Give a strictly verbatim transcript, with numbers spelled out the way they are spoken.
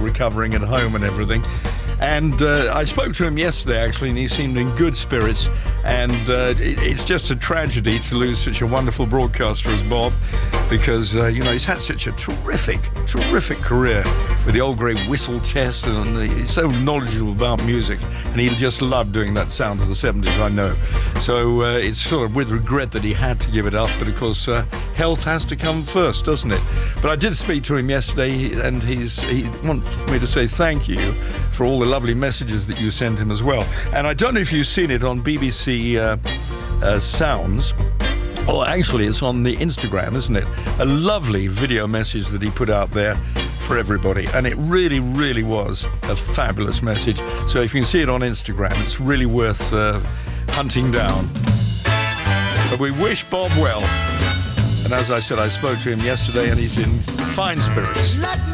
recovering at home and everything. And uh, I spoke to him yesterday, actually, and he seemed in good spirits. And uh, it, it's just a tragedy to lose such a wonderful broadcaster as Bob, because, uh, you know, he's had such a terrific, terrific career with the old grey whistle test, and he's so knowledgeable about music, and he just loved doing that sound of the seventies, I know. So uh, it's sort of with regret that he had to give it up, but of course, uh, health has to come first, doesn't it? But I did speak to him yesterday, and he's he wants me to say thank you for all the lovely messages that you sent him as well. And I don't know if you've seen it on B B C uh, uh, Sounds. Well, actually, it's on the Instagram, isn't it? A lovely video message that he put out there for everybody. And it really, really was a fabulous message. So if you can see it on Instagram, it's really worth uh, hunting down. But we wish Bob well. And as I said, I spoke to him yesterday, and he's in fine spirits.